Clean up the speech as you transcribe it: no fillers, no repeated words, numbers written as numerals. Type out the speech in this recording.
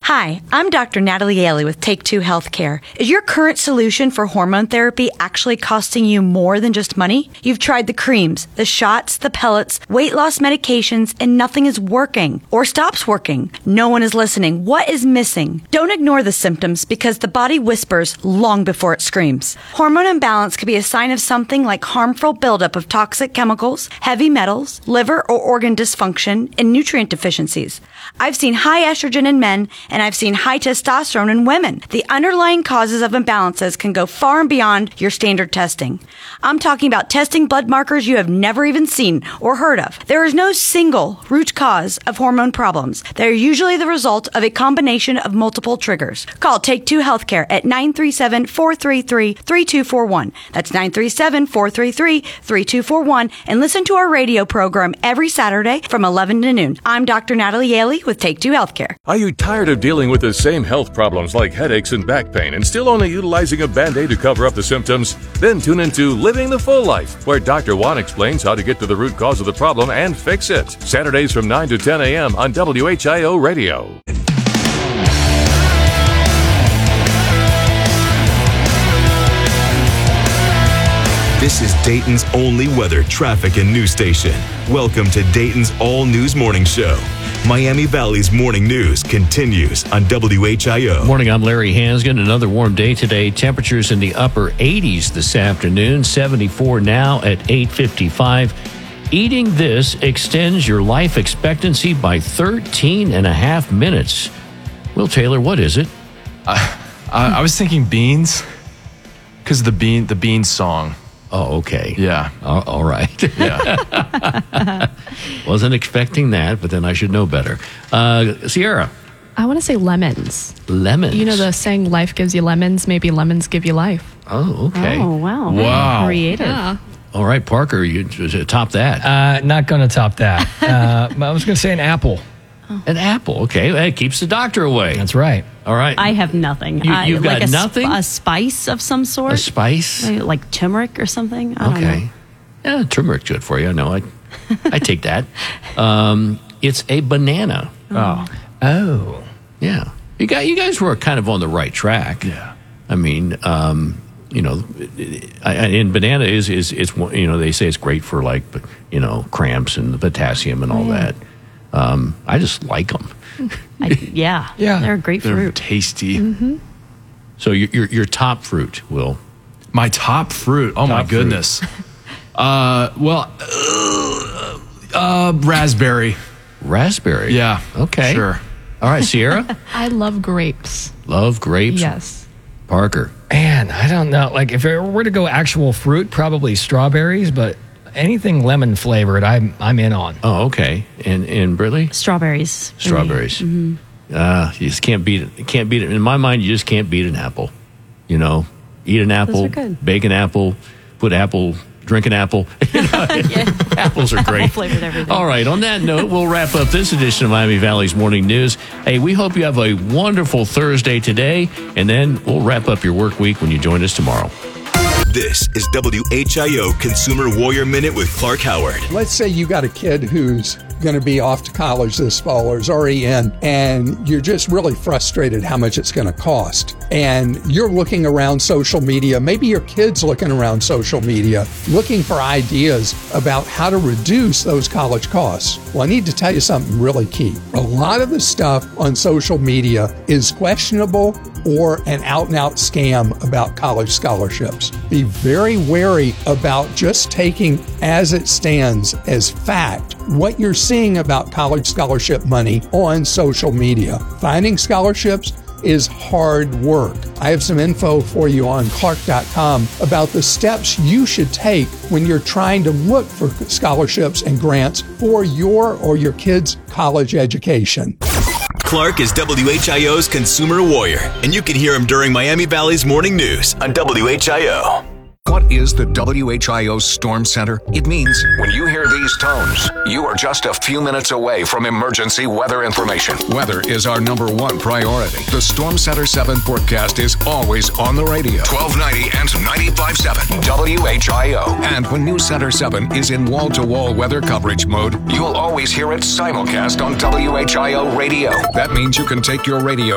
Hi, I'm Dr. Natalie Yaley with Take Two Healthcare. Is your current solution for hormone therapy actually costing you more than just money? You've tried the creams, the shots, the pellets, weight loss medications, and nothing is working or stops working. No one is listening. What is missing? Don't ignore the symptoms because the body whispers long before it screams. Hormone imbalance could be a sign of something like harmful buildup of toxic chemicals, heavy metals, liver or organ dysfunction, and nutrient deficiencies. I've seen high estrogen in men, and I've seen high testosterone in women. The underlying causes of imbalances can go far and beyond your standard testing. I'm talking about testing blood markers you have never even seen or heard of. There is no single root cause of hormone problems. They're usually the result of a combination of multiple triggers. Call Take Two Healthcare at 937-433-3241. That's 937-433-3241, and listen to our radio program every Saturday from 11 to noon. I'm Dr. Natalie Yaley with Take Two Healthcare. Are you tired of dealing with the same health problems like headaches and back pain and still only utilizing a Band-Aid to cover up the symptoms? Then tune into Living the Full Life, where Dr. Juan explains how to get to the root cause of the problem and fix it. Saturdays from 9 to 10 a.m. on WHIO Radio. This is Dayton's only weather, traffic, and news station. Welcome to Dayton's All News Morning Show. Miami Valley's morning news continues on WHIO. Morning, I'm Larry Hansgen. Another warm day today. Temperatures in the upper 80s this afternoon. 74 now at 8:55. Eating this extends your life expectancy by 13 and a half minutes. Will Taylor, what is it? I was thinking beans because of the beans song. Oh, okay. Yeah. All right. Yeah. Wasn't expecting that, but then I should know better. Sierra. I want to say lemons. Lemons. You know the saying, life gives you lemons, maybe lemons give you life. Oh, okay. Oh, wow. Wow. Creative. Yeah. All right, Parker, you top that. Not going to top that. I was going to say an apple. An apple, okay. That keeps the doctor away. That's right. All right. I have nothing. You've got like nothing? A spice of some sort? A spice? Maybe like turmeric or something? I don't know. Okay. Yeah, turmeric's good for you. No, I take that. It's a banana. Oh. Yeah. You guys were kind of on the right track. Yeah. I mean, and banana is they say it's great for cramps and the potassium and all that. I just like them. Yeah. They're a great They're fruit. tasty. Mm-hmm. So your top fruit, Will? My top fruit. Oh, my goodness. Raspberry. Raspberry? Yeah. Okay. Sure. All right, Sierra? I love grapes. Love grapes? Yes. Parker? Man, I don't know. Like, if I were to go actual fruit, probably strawberries, but anything lemon flavored, I'm in on. Oh, okay. And Brittany? Strawberries. Strawberries. Mm-hmm. You just can't beat it. Can't beat it. In my mind, you just can't beat an apple. Eat an apple, are good. bake an apple, put apple, drink an apple. Apples are great. Flavored everything. All right. On that note, we'll wrap up this edition of Miami Valley's Morning News. Hey, we hope you have a wonderful Thursday today, and then we'll wrap up your work week when you join us tomorrow. This is WHIO Consumer Warrior Minute with Clark Howard. Let's say you got a kid who's going to be off to college this fall or is already in, and you're just really frustrated how much it's going to cost. And you're looking around social media, maybe your kid's looking around social media, looking for ideas about how to reduce those college costs. Well, I need to tell you something really key. A lot of the stuff on social media is questionable or an out-and-out scam about college scholarships. Be very wary about just taking as it stands as fact what you're seeing about college scholarship money on social media. Finding scholarships is hard work. I have some info for you on Clark.com about the steps you should take when you're trying to look for scholarships and grants for your or your kids' college education. Clark is WHIO's Consumer Warrior, and you can hear him during Miami Valley's Morning News on WHIO. What is the WHIO Storm Center? It means when you hear these tones, you are just a few minutes away from emergency weather information. Weather is our number one priority. The Storm Center 7 forecast is always on the radio. 1290 and 95.7 WHIO. And when News Center 7 is in wall-to-wall weather coverage mode, you'll always hear it simulcast on WHIO radio. That means you can take your radio